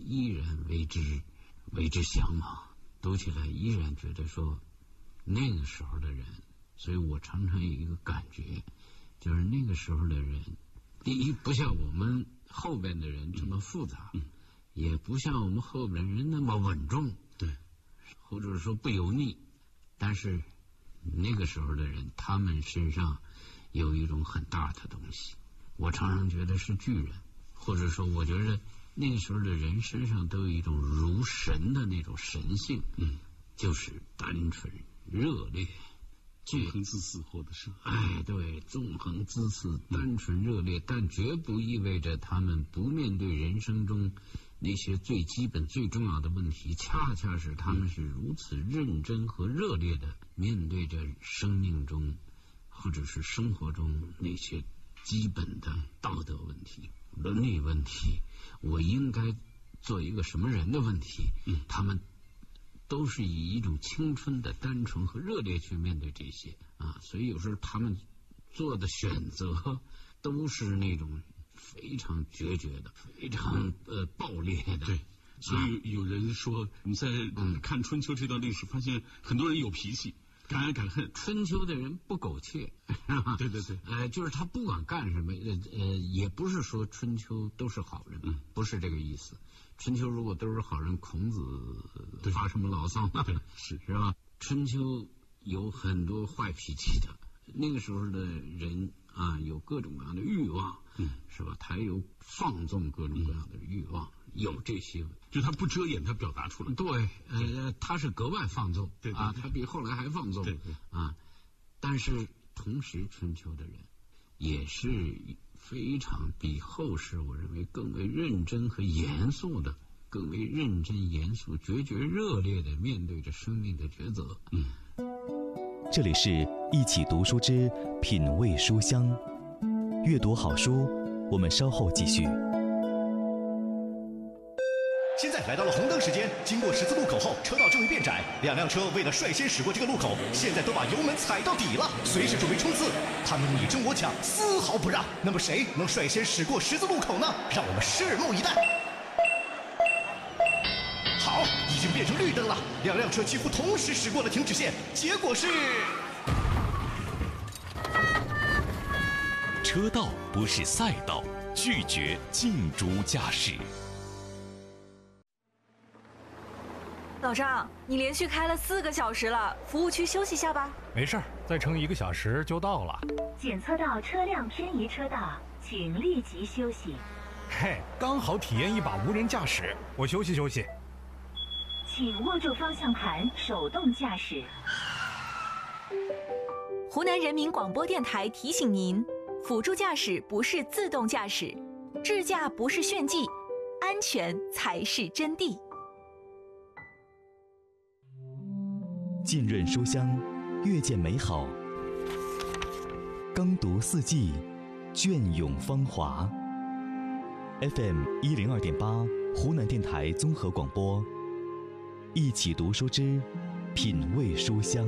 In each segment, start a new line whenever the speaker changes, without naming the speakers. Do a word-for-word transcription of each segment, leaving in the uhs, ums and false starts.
依然为之为之向往，读起来依然觉得说那个时候的人，所以我常常有一个感觉，就是那个时候的人，第一不像我们后边的人这么复杂，嗯、也不像我们后边的人那么稳重，
对，
或者说不油腻，但是那个时候的人，他们身上有一种很大的东西，我常常觉得是巨人，或者说我觉得那个时候的人身上都有一种如神的那种神性，嗯，就是单纯热烈，
纵横恣肆，或者是
哎，对，纵横恣肆，单纯热烈，但绝不意味着他们不面对人生中那些最基本最重要的问题，恰恰是他们是如此认真和热烈的面对着生命中或者是生活中那些基本的道德问题、伦理问题，我应该做一个什么人的问题，嗯，他们都是以一种青春的单纯和热烈去面对这些啊，所以有时候他们做的选择都是那种非常决绝的、非常呃暴烈的。
对，所以有人说，你在看春秋这段历史，发现很多人有脾气，敢爱敢恨。
春秋的人不苟且，
对对对，
呃，就是他不管干什么，呃呃，也不是说春秋都是好人，嗯，不是这个意思。春秋如果都是好人，孔子发什么牢骚呢？
是
是吧？春秋有很多坏脾气的，那个时候的人啊，有各种各样的欲望，嗯，是吧？他有放纵各种各样的欲望，嗯、有这些，
就他不遮掩，他表达出来。
对，呃，他是格外放纵，
对, 对, 对
啊，他比后来还放纵，
对对
啊。但是同时，春秋的人也是非常比后世我认为更为认真和严肃的，更为认真严肃、决绝热烈的面对着生命的抉择。嗯，
这里是一起读书之品味书香，阅读好书，我们稍后继续。
现在来到了红灯时间，经过十字路口后，车道终于变窄，两辆车为了率先驶过这个路口，现在都把油门踩到底了，随时准备冲刺。他们你争我抢，丝毫不让。那么谁能率先驶过十字路口呢？让我们拭目以待。好，已经变成绿灯了，两辆车几乎同时驶过了停止线，结果是
车道不是赛道，拒绝竞逐驾驶。
老张，你连续开了四个小时了，服务区休息下吧。
没事儿，再撑一个小时就到了。
检测到车辆偏移车道，请立即休息。
嘿，刚好体验一把无人驾驶，我休息休息。
请握住方向盘，手动驾驶。
湖南人民广播电台提醒您：辅助驾驶不是自动驾驶，智驾不是炫技，安全才是真谛。
浸润书香，阅见美好，耕读四季，隽永芳华。F M 一零二点八，湖南电台综合广播，一起读书之品味书香。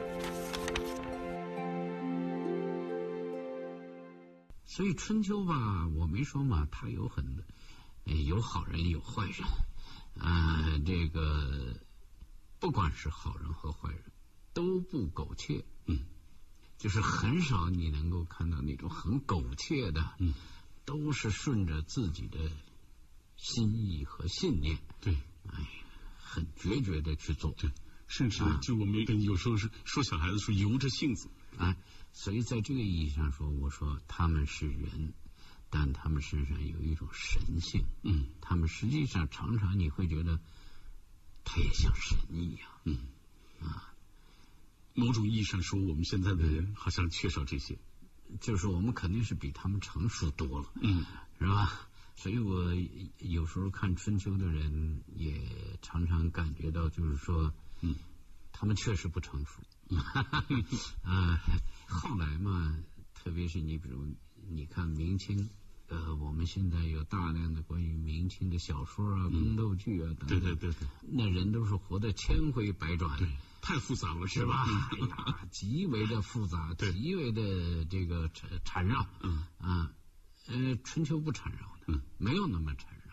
所以春秋吧，我没说嘛，它有很有好人有坏人，啊、呃，这个。不管是好人和坏人，都不苟且，嗯，就是很少你能够看到那种很苟且的，嗯，都是顺着自己的心意和信念，
对，
哎，很决绝的去做，
对，甚至就我们有时候是说小孩子说由着性子，
哎，所以在这个意义上说，我说他们是人，但他们身上有一种神性，嗯，他们实际上常常你会觉得。他也像神一样，
嗯啊，某种意义上说，我们现在的人好像缺少这些，
就是我们肯定是比他们成熟多了，嗯，是吧？所以我有时候看春秋的人，也常常感觉到，就是说，嗯，他们确实不成熟，啊，后来嘛，特别是你比如你看明清。呃，我们现在有大量的关于明清的小说啊、宫斗剧啊等等，
对对对对，
那人都是活得千回百转，
对，太复杂了，
是吧？哎呀，极为的复杂，极为的这个缠缠绕，嗯啊，呃，春秋不缠绕的，嗯，没有那么缠绕。